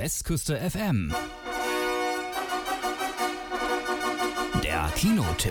Westküste FM. Der Kinotipp.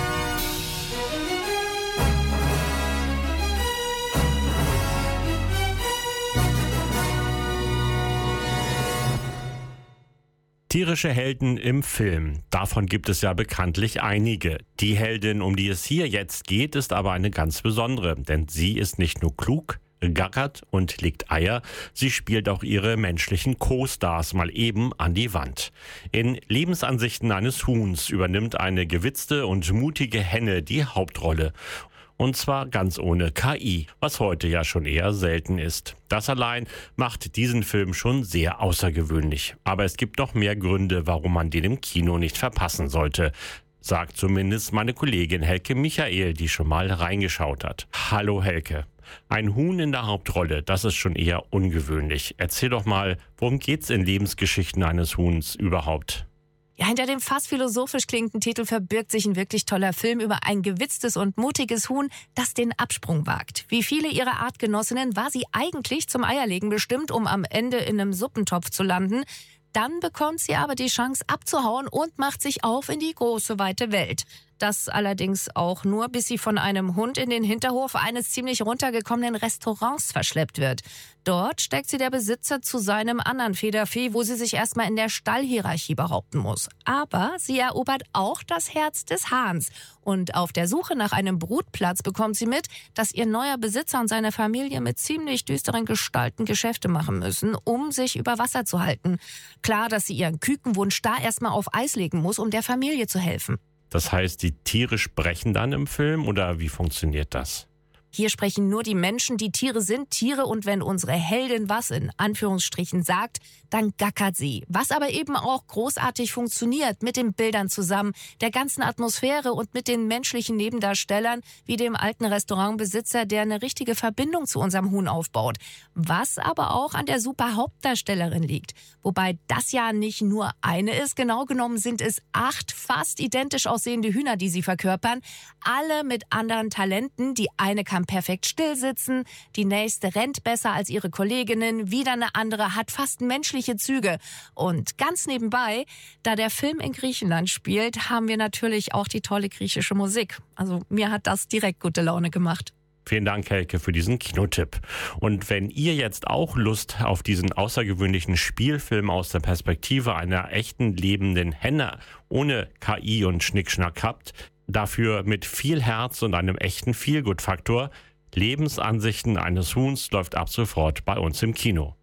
Tierische Helden im Film. Davon gibt es ja bekanntlich einige. Die Heldin, um die es hier jetzt geht, ist aber eine ganz besondere, denn sie ist nicht nur klug, gackert und legt Eier, sie spielt auch ihre menschlichen Co-Stars mal eben an die Wand. In Lebensansichten eines Huhns übernimmt eine gewitzte und mutige Henne die Hauptrolle. Und zwar ganz ohne KI, was heute ja schon eher selten ist. Das allein macht diesen Film schon sehr außergewöhnlich. Aber es gibt noch mehr Gründe, warum man den im Kino nicht verpassen sollte. Sagt zumindest meine Kollegin Helke Michael, die schon mal reingeschaut hat. Hallo Helke. Ein Huhn in der Hauptrolle, das ist schon eher ungewöhnlich. Erzähl doch mal, worum geht's in Lebensgeschichten eines Huhns überhaupt? Ja, hinter dem fast philosophisch klingenden Titel verbirgt sich ein wirklich toller Film über ein gewitztes und mutiges Huhn, das den Absprung wagt. Wie viele ihrer Artgenossinnen war sie eigentlich zum Eierlegen bestimmt, um am Ende in einem Suppentopf zu landen. Dann bekommt sie aber die Chance abzuhauen und macht sich auf in die große, weite Welt. Das allerdings auch nur, bis sie von einem Hund in den Hinterhof eines ziemlich runtergekommenen Restaurants verschleppt wird. Dort steckt sie der Besitzer zu seinem anderen Federvieh, wo sie sich erstmal in der Stallhierarchie behaupten muss. Aber sie erobert auch das Herz des Hahns. Und auf der Suche nach einem Brutplatz bekommt sie mit, dass ihr neuer Besitzer und seine Familie mit ziemlich düsteren Gestalten Geschäfte machen müssen, um sich über Wasser zu halten. Klar, dass sie ihren Kükenwunsch da erstmal auf Eis legen muss, um der Familie zu helfen. Das heißt, die Tiere sprechen dann im Film oder wie funktioniert das? Hier sprechen nur die Menschen, die Tiere sind Tiere, und wenn unsere Heldin was in Anführungsstrichen sagt, dann gackert sie. Was aber eben auch großartig funktioniert mit den Bildern zusammen, der ganzen Atmosphäre und mit den menschlichen Nebendarstellern, wie dem alten Restaurantbesitzer, der eine richtige Verbindung zu unserem Huhn aufbaut. Was aber auch an der super Hauptdarstellerin liegt. Wobei das ja nicht nur eine ist, genau genommen sind es 8 fast identisch aussehende Hühner, die sie verkörpern. Alle mit anderen Talenten. Die eine kann perfekt stillsitzen, die nächste rennt besser als ihre Kolleginnen, wieder eine andere hat fast menschliche Züge. Und ganz nebenbei, da der Film in Griechenland spielt, haben wir natürlich auch die tolle griechische Musik. Also mir hat das direkt gute Laune gemacht. Vielen Dank, Helke, für diesen Kinotipp. Und wenn ihr jetzt auch Lust auf diesen außergewöhnlichen Spielfilm aus der Perspektive einer echten lebenden Henne ohne KI und Schnickschnack habt, dafür mit viel Herz und einem echten Feelgood-Faktor, Lebensansichten eines Huhns läuft ab sofort bei uns im Kino.